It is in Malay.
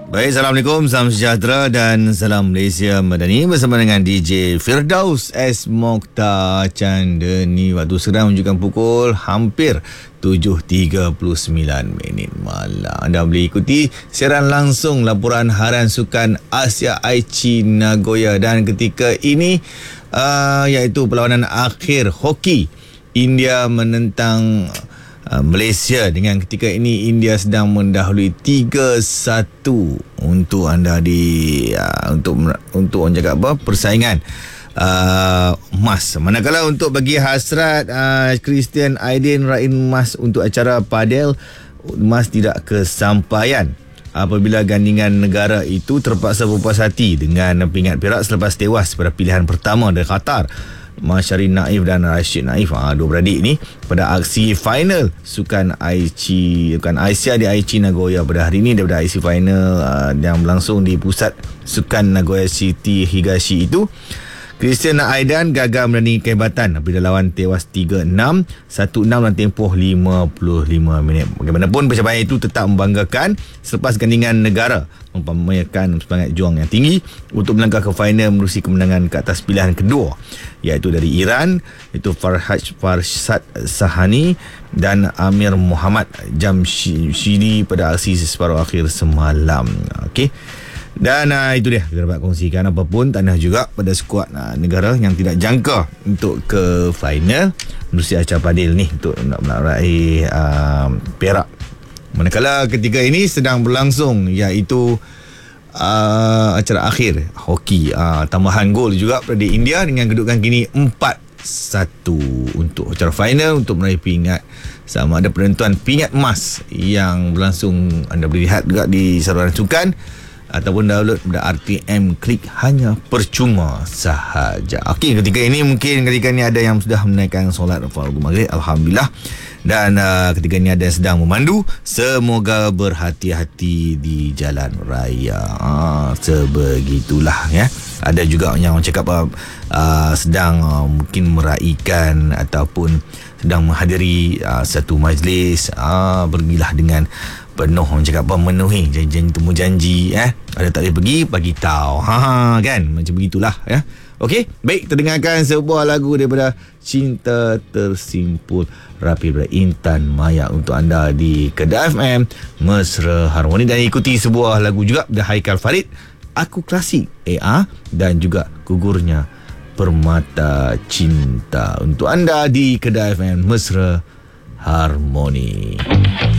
Baik, Assalamualaikum, salam sejahtera dan salam Malaysia Madani bersama dengan DJ Firdaus S. Mokhtar Chandani. Waktu sekarang menunjukkan pukul hampir 7.39 malam. Anda boleh ikuti siaran langsung laporan harian sukan Asia Aichi Nagoya, dan ketika ini iaitu perlawanan akhir hoki India menentang Malaysia. Dengan ketika ini India sedang mendahului 3-1 untuk anda di untuk orang cakap apa, persaingan emas. Manakala untuk bagi hasrat Christian Aidin raih emas untuk acara padel, emas tidak kesampaian apabila gandingan negara itu terpaksa berpuas hati dengan pingat perak selepas tewas pada pilihan pertama dari Qatar. Masyari Naif dan Rashid Naif, dua beradik ni, pada aksi final sukan Asia di Aichi Nagoya pada hari ini. Daripada aksi final yang berlangsung di pusat sukan Nagoya City Higashi itu, Christian Aidan gagal menandingi kehebatan apabila lawan tewas 3-6, 1-6 dalam tempoh 55 minit. Bagaimanapun, pencapaian itu tetap membanggakan selepas gandingan negara memamerkan semangat juang yang tinggi untuk melangkah ke final menerusi kemenangan ke atas pilihan kedua, iaitu dari Iran, iaitu Farshad Sahani dan Amir Muhammad Jamshidi pada aksi separuh akhir semalam. Okey. Dan itu dia, kita dapat kongsikan apapun tanah juga pada skuad negara yang tidak jangka untuk ke final menerusi acara padel ni untuk nak meraih perak. Manakala ketika ini sedang berlangsung iaitu acara akhir hoki, tambahan gol juga pada India dengan kedudukan kini 4-1 untuk acara final untuk meraih pingat sama ada penentuan pingat emas yang berlangsung. Anda boleh lihat juga di saluran sukan ataupun download pada RTM Klik, hanya percuma sahaja. Okey, ketika ini mungkin ketika ini ada yang sudah menunaikan solat fardu maghrib, alhamdulillah, dan ketika ini ada yang sedang memandu, semoga berhati-hati di jalan raya. Sebegitulah ya. Ada juga yang orang cakap sedang mungkin meraihkan ataupun sedang menghadiri satu majlis, pergilah dengan penuh, orang cakap apa, memenuhi janji-janji, temu janji. Ada tak boleh pergi, bagi tahu. Kan, macam begitulah ya. Okey, baik, terdengarkan sebuah lagu daripada Cinta Tersimpul rapi daripada Intan Maya untuk anda di Kedah FM Mesra Harmoni, dan ikuti sebuah lagu juga dari Haikal Farid, Aku Klasik AR, dan juga Gugurnya Permata Cinta untuk anda di Kedah FM Mesra Harmoni.